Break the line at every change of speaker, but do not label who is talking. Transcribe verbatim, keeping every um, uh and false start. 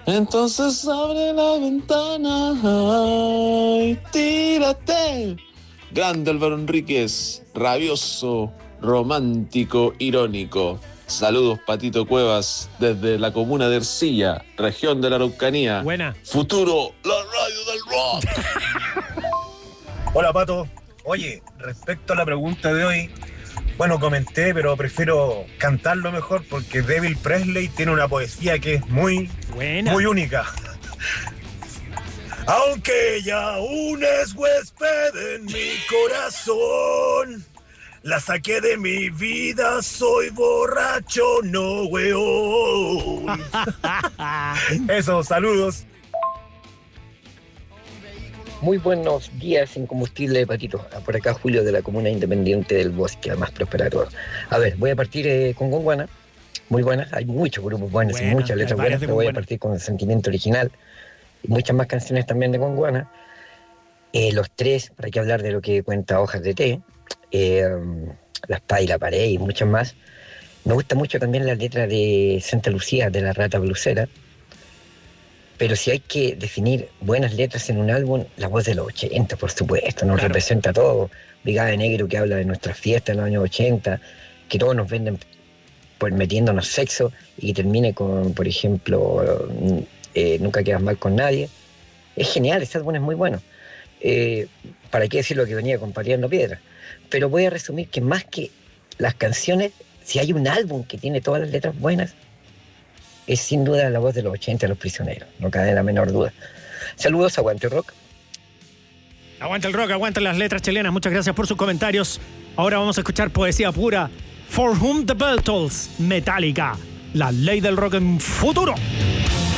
Entonces abre la ventana y tírate. Grande Álvaro Enríquez, rabioso, romántico, irónico. Saludos, Patito Cuevas, desde la comuna de Ercilla, región de la Araucanía.
Buena.
Futuro, la radio del rock.
Hola, Pato. Oye, respecto a la pregunta de hoy, bueno, comenté, pero prefiero cantarlo mejor porque Devil Presley tiene una poesía que es muy,
Buena.
muy única. Aunque ella aún es huésped en mi corazón, la saqué de mi vida, soy borracho, no weón. Eso, saludos.
Muy buenos días, Incombustible Patito. Por acá Julio de la Comuna Independiente del Bosque, la más próspera de todas. A ver, voy a partir eh, con Gondwana. Muy buenas, hay muchos grupos buenos
Buena,
y muchas letras
hay varias
buenas,
de
pero voy a
Gondwana.
partir con el Sentimiento Original y muchas más canciones también de Gondwana. Eh, los tres, para qué hablar de lo que cuenta Hojas de Té, eh, La Espada y la Pared y muchas más. Me gusta mucho también la letra de Santa Lucía, de la Rata Blusera. Pero si hay que definir buenas letras en un álbum, La Voz de los ochenta, por supuesto, nos
Claro.
representa todo. Brigada de Negro, que habla de nuestras fiestas en los años ochenta, que todos nos venden por metiéndonos sexo y que termine con, por ejemplo, eh, Nunca quedas mal con nadie. Es genial, ese álbum es muy bueno. Eh, ¿Para qué decir lo que venía con Pateando Piedra? Pero voy a resumir que más que las canciones, si hay un álbum que tiene todas las letras buenas, es sin duda La Voz de los ochenta, Los Prisioneros, no cabe la menor duda. Saludos, aguante rock.
Aguanta el rock, aguanta las letras chilenas. Muchas gracias por sus comentarios. Ahora vamos a escuchar poesía pura. For Whom the Bell Tolls, Metallica, la ley del rock en Futuro.